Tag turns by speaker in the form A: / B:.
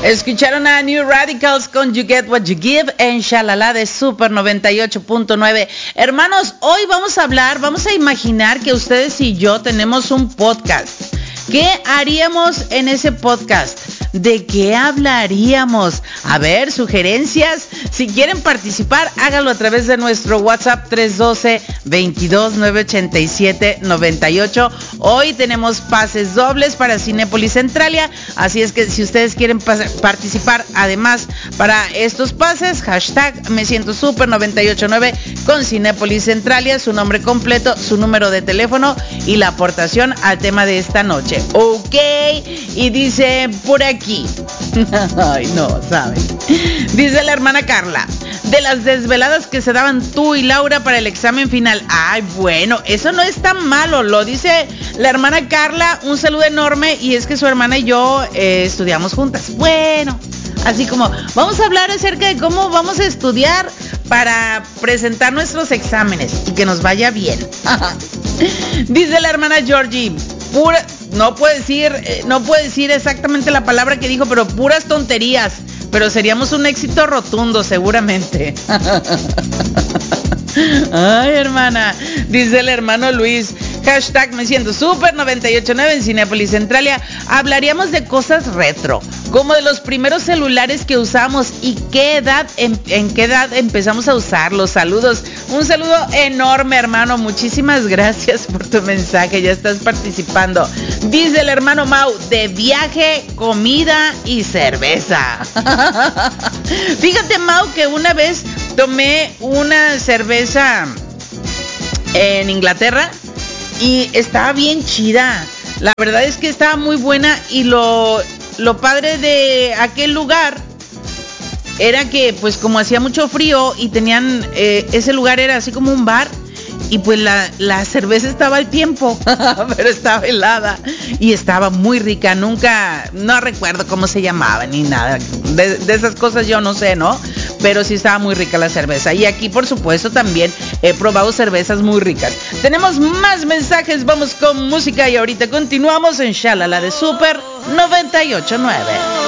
A: Escucharon a New Radicals con You Get What You Give en Shalala de Super 98.9. Hermanos, hoy vamos a imaginar que ustedes y yo tenemos un podcast. ¿Qué haríamos en ese podcast? ¿De qué hablaríamos? A ver, sugerencias. Si quieren participar, háganlo a través de nuestro WhatsApp 312-22-987-98. Hoy tenemos pases dobles para Cinépolis Centralia, así es que si ustedes quieren participar, además, para estos pases, hashtag me siento super 989 con Cinépolis Centralia, su nombre completo, su número de teléfono y la aportación al tema de esta noche. Ok, y dice por aquí. Ay, no, ¿saben? Dice la hermana Carla, de las desveladas que se daban tú y Laura para el examen final. Ay, bueno, eso no es tan malo, lo dice la hermana Carla. Un saludo enorme, y es que su hermana y yo estudiamos juntas. Bueno, así como vamos a hablar acerca de cómo vamos a estudiar para presentar nuestros exámenes y que nos vaya bien. Dice la hermana Georgie, no puedo decir exactamente la palabra que dijo, pero puras tonterías. Pero seríamos un éxito rotundo, seguramente. Ay, hermana. Dice el hermano Luis, hashtag me siento super 989 en Cinépolis Centralia. Hablaríamos de cosas retro, como de los primeros celulares que usamos y en qué edad empezamos a usarlos. Saludos. Un saludo enorme, hermano. Muchísimas gracias por tu mensaje. Ya estás participando. Dice el hermano Mau, de viaje, comida y cerveza. Fíjate, Mau, que una vez tomé una cerveza en Inglaterra y estaba bien chida. La verdad es que estaba muy buena, y lo padre de aquel lugar era que, pues, como hacía mucho frío y tenían, ese lugar era así como un bar, y pues la cerveza estaba al tiempo, pero estaba helada y estaba muy rica. No recuerdo cómo se llamaba ni nada. De esas cosas yo no sé, ¿no? Pero sí estaba muy rica la cerveza. Y aquí, por supuesto, también he probado cervezas muy ricas. Tenemos más mensajes, vamos con música y ahorita continuamos en Shalala de Super 98.9.